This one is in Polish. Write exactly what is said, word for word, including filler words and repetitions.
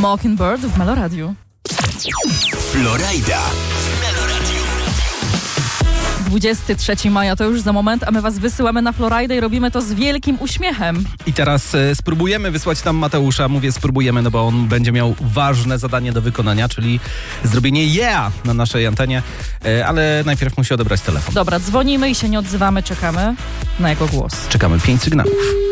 Mockingbird w Meloradiu. Florida w Meloradiu. dwudziestego trzeciego maja to już za moment, a my was wysyłamy na Floridę i robimy to z wielkim uśmiechem. I teraz e, spróbujemy wysłać tam Mateusza. Mówię spróbujemy, no bo on będzie miał ważne zadanie do wykonania, czyli zrobienie yeah na naszej antenie, e, ale najpierw musi odebrać telefon. Dobra, dzwonimy i się nie odzywamy, czekamy na jego głos. Czekamy pięć sygnałów.